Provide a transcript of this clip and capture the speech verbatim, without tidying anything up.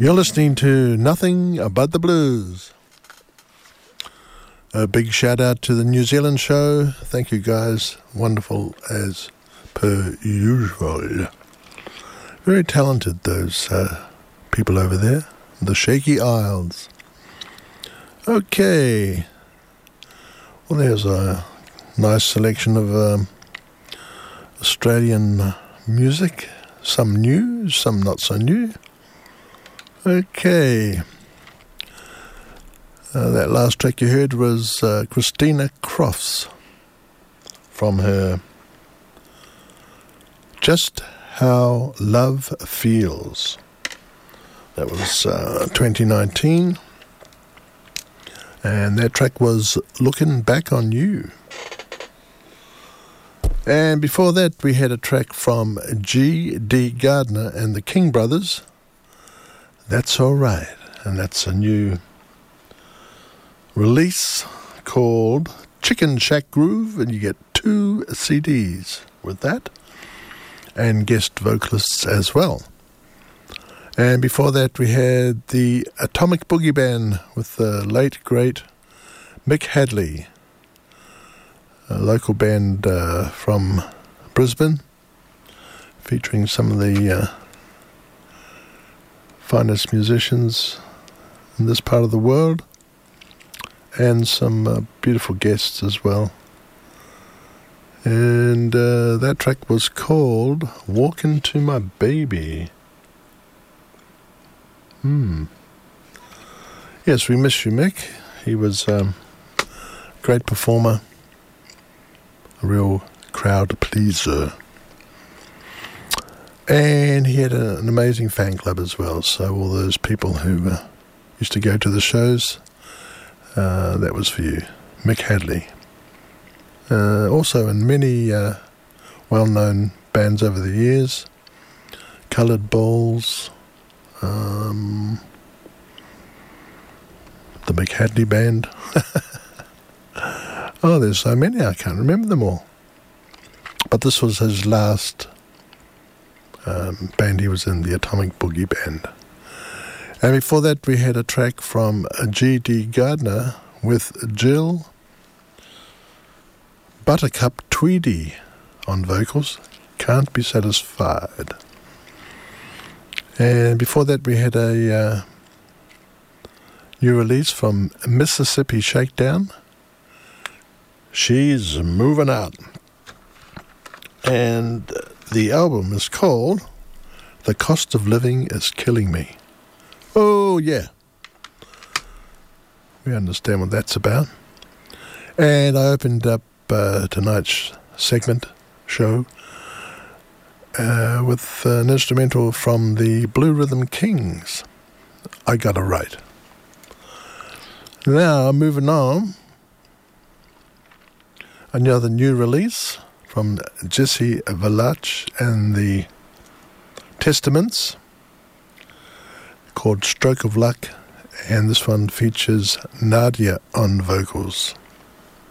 You're listening to Nothing But the Blues. A big shout out to the New Zealand show. Thank you guys. Wonderful as per usual. Very talented, those uh, people over there. The Shaky Isles. Okay. Well, there's a nice selection of um, Australian music. Some new, some not so new. Okay. Uh, that last track you heard was uh, Christina Crofts from her Just How Love Feels. That was uh, twenty nineteen. And that track was Looking Back on You. And before that, we had a track from G D Gardner and the King Brothers. That's All Right. And that's a new release called Chicken Shack Groove, and you get two C Ds with that, and guest vocalists as well. And before that, we had the Atomic Boogie Band with the late, great Mick Hadley, a local band uh, from Brisbane, featuring some of the uh, finest musicians in this part of the world, and some uh, beautiful guests as well. And uh, that track was called Walkin' to My Baby. Hmm. Yes, we miss you, Mick. He was um, a great performer, a real crowd pleaser. And he had a, an amazing fan club as well. So all those people who uh, used to go to the shows, uh, that was for you, Mick Hadley. Uh, also in many uh, well-known bands over the years, Coloured Balls, um, the Mick Hadley Band. Oh, there's so many, I can't remember them all. But this was his last um, band he was in, the Atomic Boogie Band. And before that, we had a track from G D Gardner with Jill Buttercup Tweedy on vocals, Can't Be Satisfied. And before that, we had a uh, new release from Mississippi Shakedown, She's Moving Out. And the album is called The Cost of Living is Killing Me. Oh, yeah. We understand what that's about. And I opened up uh, tonight's segment show uh, with an instrumental from the Blue Rhythm Kings, I Got It Right. Now, moving on, another new release from Jesse Valach and the Testaments, called Stroke of Luck, and this one features Nadia on vocals.